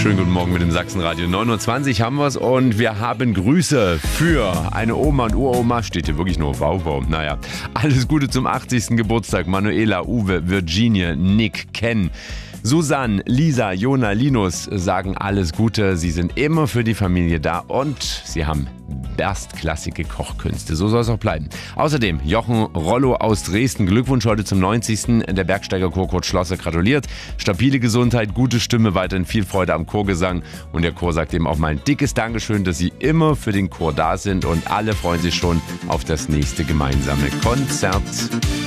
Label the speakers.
Speaker 1: Schönen guten Morgen mit dem Sachsenradio. 9.20 Uhr haben wir es und wir haben Grüße für eine Oma und Uroma. Steht hier wirklich nur Wow. Naja, alles Gute zum 80. Geburtstag. Manuela, Uwe, Virginia, Nick, Ken, Susanne, Lisa, Jona, Linus sagen alles Gute. Sie sind immer für die Familie da und sie haben erstklassige Kochkünste. So soll es auch bleiben. Außerdem Jochen Rollo aus Dresden. Glückwunsch heute zum 90. Der Bergsteigerchor Kurt Schlosser gratuliert. Stabile Gesundheit, gute Stimme, weiterhin viel Freude am Chorgesang. Und der Chor sagt eben auch mal ein dickes Dankeschön, dass Sie immer für den Chor da sind. Und alle freuen sich schon auf das nächste gemeinsame Konzert.